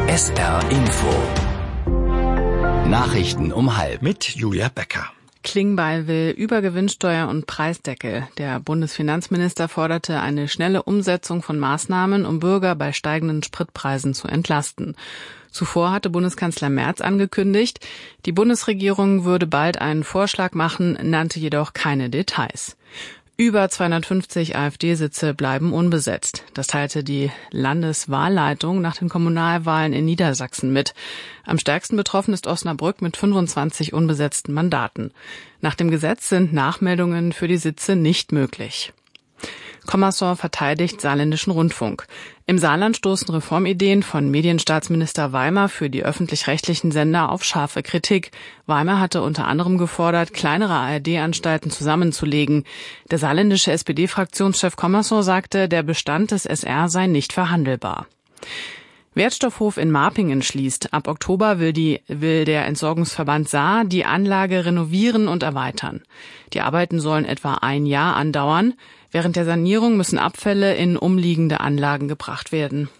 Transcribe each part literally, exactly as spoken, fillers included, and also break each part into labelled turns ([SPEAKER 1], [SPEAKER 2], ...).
[SPEAKER 1] S R Info. Nachrichten um halb.
[SPEAKER 2] Mit Julia Becker.
[SPEAKER 3] Klingbeil will Übergewinnsteuer und Preisdeckel. Der Bundesfinanzminister forderte eine schnelle Umsetzung von Maßnahmen, um Bürger bei steigenden Spritpreisen zu entlasten. Zuvor hatte Bundeskanzler Merz angekündigt, die Bundesregierung würde bald einen Vorschlag machen, nannte jedoch keine Details. Über zweihundertfünfzig AfD-Sitze bleiben unbesetzt. Das teilte die Landeswahlleitung nach den Kommunalwahlen in Niedersachsen mit. Am stärksten betroffen ist Osnabrück mit fünfundzwanzig unbesetzten Mandaten. Nach dem Gesetz sind Nachmeldungen für die Sitze nicht möglich. Commerson verteidigt saarländischen Rundfunk. Im Saarland stoßen Reformideen von Medienstaatsminister Weimer für die öffentlich-rechtlichen Sender auf scharfe Kritik. Weimer hatte unter anderem gefordert, kleinere A R D-Anstalten zusammenzulegen. Der saarländische S P D-Fraktionschef Commerson sagte, der Bestand des S R sei nicht verhandelbar. Wertstoffhof in Marpingen schließt. Ab Oktober will, die, will der Entsorgungsverband Saar die Anlage renovieren und erweitern. Die Arbeiten sollen etwa ein Jahr andauern. Während der Sanierung müssen Abfälle in umliegende Anlagen gebracht werden.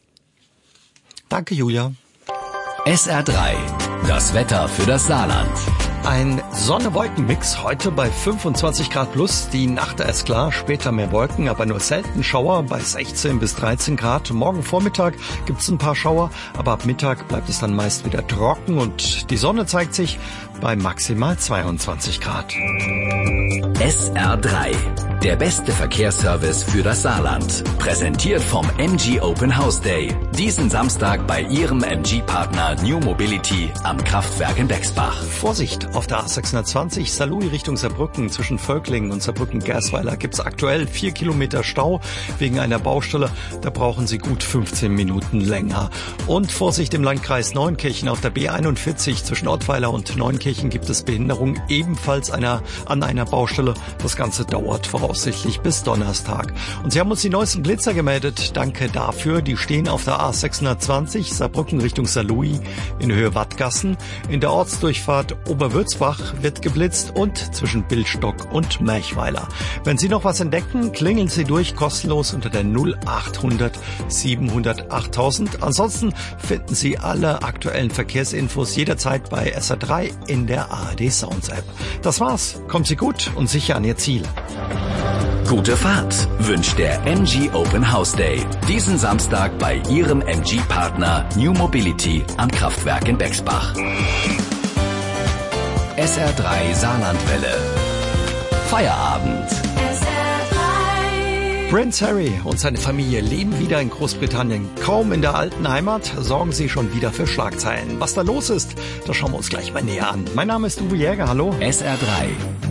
[SPEAKER 2] Danke, Julia.
[SPEAKER 1] S R drei. Das Wetter für das Saarland.
[SPEAKER 2] Ein Sonne-Wolken-Mix heute bei fünfundzwanzig Grad plus. Die Nacht erst klar, später mehr Wolken, aber nur selten Schauer bei sechzehn bis dreizehn Grad. Morgen Vormittag gibt's ein paar Schauer, aber ab Mittag bleibt es dann meist wieder trocken und die Sonne zeigt sich bei maximal zweiundzwanzig Grad.
[SPEAKER 1] S R drei. Der beste Verkehrsservice für das Saarland. Präsentiert vom M G Open House Day. Diesen Samstag bei Ihrem M G-Partner New Mobility am Kraftwerk in Bexbach.
[SPEAKER 2] Vorsicht! Auf der A sechshundertzwanzig Saarlouis Richtung Saarbrücken zwischen Völklingen und Saarbrücken-Gersweiler gibt's aktuell vier Kilometer Stau wegen einer Baustelle. Da brauchen Sie gut fünfzehn Minuten länger. Und Vorsicht im Landkreis Neunkirchen auf der B einundvierzig zwischen Ottweiler und Neunkirchen gibt es Behinderung ebenfalls einer, an einer Baustelle. Das Ganze dauert voraussichtlich bis Donnerstag. Und Sie haben uns die neuesten Blitzer gemeldet. Danke dafür. Die stehen auf der A sechshundertzwanzig Saarbrücken Richtung Saarlouis in Höhe Wattgassen. In der Ortsdurchfahrt Oberwürzbach wird geblitzt und zwischen Billstock und Merchweiler. Wenn Sie noch was entdecken, klingeln Sie durch kostenlos unter der null achthundert siebenhundert achttausend. Ansonsten finden Sie alle aktuellen Verkehrsinfos jederzeit bei S R drei in der A R D Sounds App. Das war's. Kommen Sie gut und sicher an Ihr Ziel.
[SPEAKER 1] Gute Fahrt wünscht der M G Open House Day. Diesen Samstag bei Ihrem M G-Partner New Mobility am Kraftwerk in Bexbach. S R drei Saarlandwelle. Feierabend.
[SPEAKER 2] Prince Harry und seine Familie leben wieder in Großbritannien. Kaum in der alten Heimat sorgen sie schon wieder für Schlagzeilen. Was da los ist, das schauen wir uns gleich mal näher an. Mein Name ist Uwe Jäger, hallo.
[SPEAKER 1] S R drei.